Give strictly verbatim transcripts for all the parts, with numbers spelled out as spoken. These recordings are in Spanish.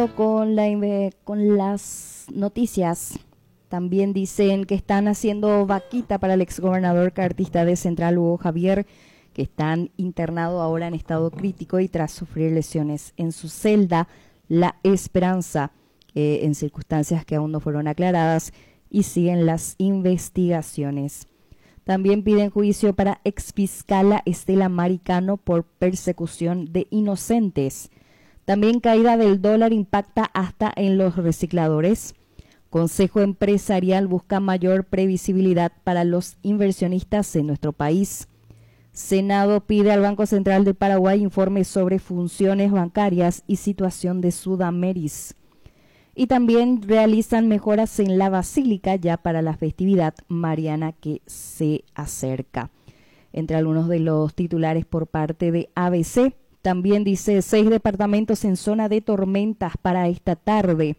Con, la, con las noticias, también dicen que están haciendo vaquita para el exgobernador cartista de Central, Hugo Javier, que están internado ahora en estado crítico y tras sufrir lesiones en su celda La Esperanza, eh, en circunstancias que aún no fueron aclaradas, y siguen las investigaciones. También piden juicio para exfiscala Estela Maricano por persecución de inocentes. También caída del dólar impacta hasta en los recicladores. Consejo Empresarial busca mayor previsibilidad para los inversionistas en nuestro país. Senado pide al Banco Central de Paraguay informe sobre funciones bancarias y situación de Sudameris. Y también realizan mejoras en la Basílica ya para la festividad mariana que se acerca. Entre algunos de los titulares por parte de A B C, también dice seis departamentos en zona de tormentas para esta tarde.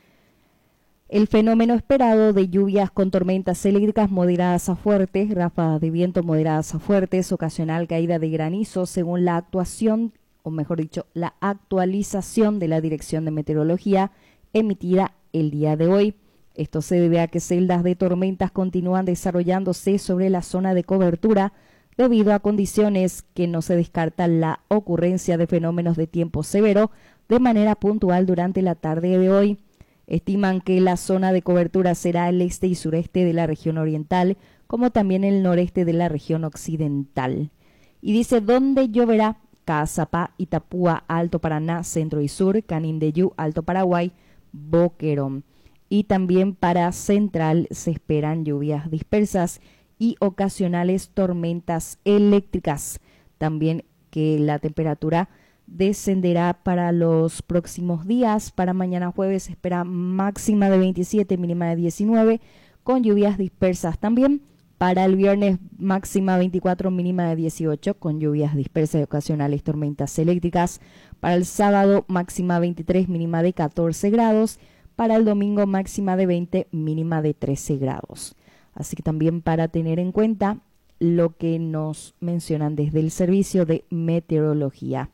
El fenómeno esperado de lluvias con tormentas eléctricas moderadas a fuertes, ráfagas de viento moderadas a fuertes, ocasional caída de granizo según la actuación, o mejor dicho, la actualización de la Dirección de Meteorología emitida el día de hoy. Esto se debe a que celdas de tormentas continúan desarrollándose sobre la zona de cobertura, debido a condiciones que no se descarta la ocurrencia de fenómenos de tiempo severo de manera puntual durante la tarde de hoy. Estiman que la zona de cobertura será el este y sureste de la región oriental, como también el noreste de la región occidental. Y dice dónde lloverá: Caazapá, Itapúa, Alto Paraná, Centro y Sur, Canindeyú, Alto Paraguay, Boquerón. Y también para Central se esperan lluvias dispersas y ocasionales tormentas eléctricas. También que la temperatura descenderá para los próximos días. Para mañana jueves se espera máxima de veintisiete, mínima de diecinueve, con lluvias dispersas. También para el viernes máxima veinticuatro, mínima de dieciocho, con lluvias dispersas y ocasionales tormentas eléctricas. Para el sábado máxima veintitrés, mínima de catorce grados. Para el domingo máxima de veinte, mínima de trece grados. Así que también para tener en cuenta lo que nos mencionan desde el Servicio de Meteorología.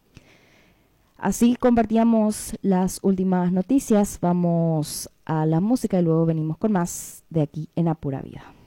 Así compartíamos las últimas noticias. Vamos a la música y luego venimos con más de aquí en A Pura Vida.